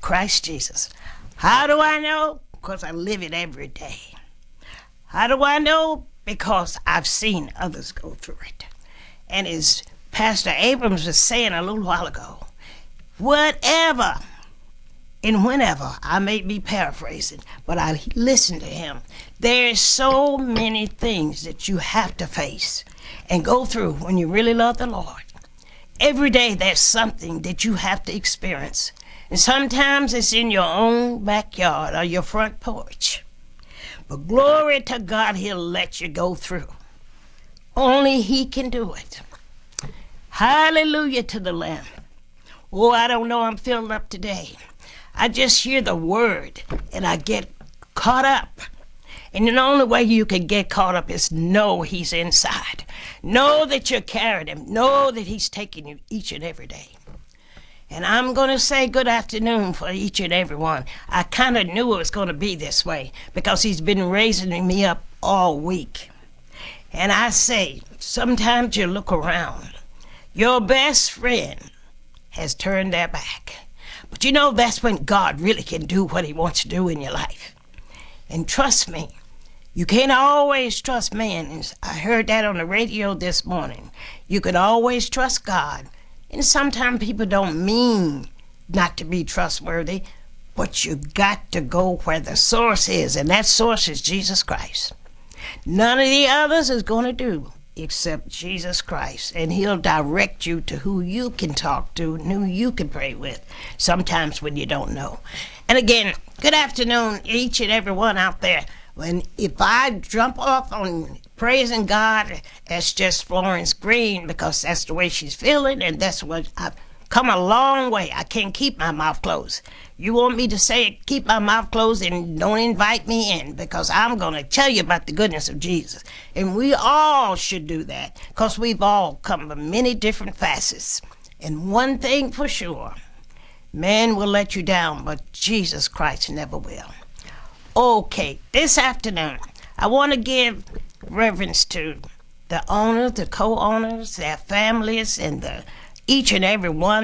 Christ Jesus. How do I know? Because I live it every day. How do I know? Because I've seen others go through it. And as Pastor Abrams was saying a little while ago, whatever and whenever, I may be paraphrasing, but I listen to him, there's so many things that you have to face and go through when you really love the Lord. Every day there's something that you have to experience. And sometimes it's in your own backyard or your front porch. But glory to God, he'll let you go through. Only he can do it. Hallelujah to the Lamb. Oh, I don't know, I'm filled up today. I just hear the word and I get caught up. And the only way you can get caught up is know he's inside. Know that you're carrying him. Know that he's taking you each and every day. And I'm going to say good afternoon for each and every one. I kind of knew it was going to be this way because he's been raising me up all week. And I say, sometimes you look around. Your best friend has turned their back. But you know, that's when God really can do what he wants to do in your life. And trust me, you can't always trust man. I heard that on the radio this morning. You can always trust God. And sometimes people don't mean not to be trustworthy, but you got to go where the source is, and that source is Jesus Christ. None of the others is going to do except Jesus Christ, and he'll direct you to who you can talk to and who you can pray with, sometimes when you don't know. And again, good afternoon, each and every one out there. If I jump off on praising God, that's just Florence Green, because that's the way she's feeling, and that's what I've come a long way. I can't keep my mouth closed. You want me to say keep my mouth closed and don't invite me in, because I'm going to tell you about the goodness of Jesus. And we all should do that, because we've all come from many different facets. And one thing for sure, man will let you down, but Jesus Christ never will. Okay, this afternoon, I want to give reverence to the owners, the co-owners, their families, and each and every one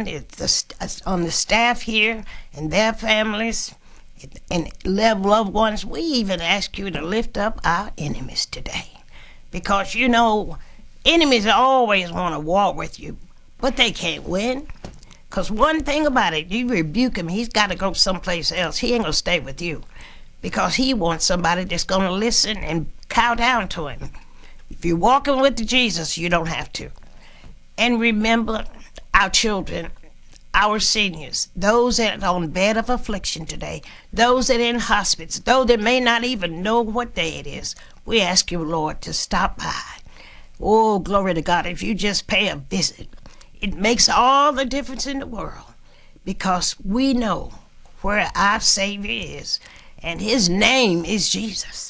on the staff here and their families and loved ones. We even ask you to lift up our enemies today. Because, you know, enemies always want to war with you, but they can't win. Because one thing about it, you rebuke him, he's got to go someplace else. He ain't going to stay with you. Because he wants somebody that's going to listen and cow down to him. If you're walking with Jesus, you don't have to. And remember our children, our seniors, those that are on bed of affliction today, those that are in hospice, those that may not even know what day it is. We ask you, Lord, to stop by. Oh, glory to God. If you just pay a visit, it makes all the difference in the world, because we know where our Savior is. And his name is Jesus.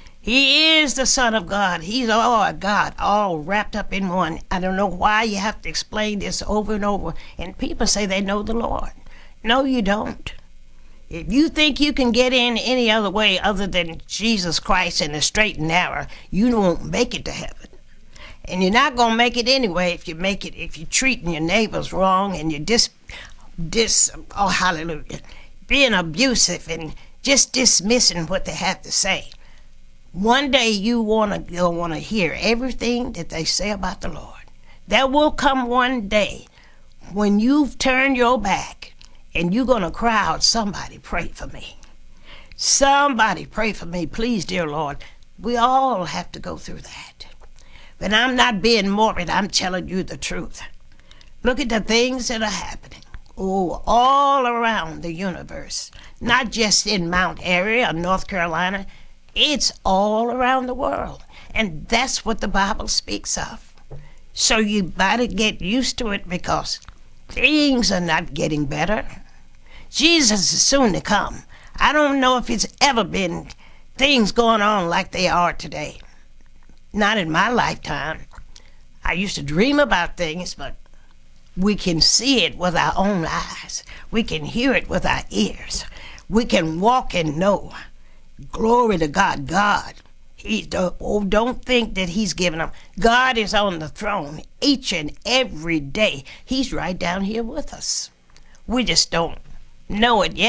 He is the Son of God. He's all God, all wrapped up in one. I don't know why you have to explain this over and over. And people say they know the Lord. No, you don't. If you think you can get in any other way other than Jesus Christ and the straight and narrow, you won't make it to heaven. And you're not going to make it anyway if you're treating your neighbors wrong and you're oh, hallelujah, being abusive and just dismissing what they have to say. One day you'll want to hear everything that they say about the Lord. There will come one day when you've turned your back and you're going to cry out, somebody pray for me. Somebody pray for me, please, dear Lord. We all have to go through that. But I'm not being morbid, I'm telling you the truth. Look at the things that are happening. Oh, all around the universe. Not just in Mount Airy or North Carolina. It's all around the world. And that's what the Bible speaks of. So you better get used to it, because things are not getting better. Jesus is soon to come. I don't know if it's ever been things going on like they are today. Not in my lifetime. I used to dream about things, but we can see it with our own eyes. We can hear it with our ears. We can walk and know. Glory to God. God, don't think that he's giving up. God is on the throne each and every day. He's right down here with us. We just don't know it yet.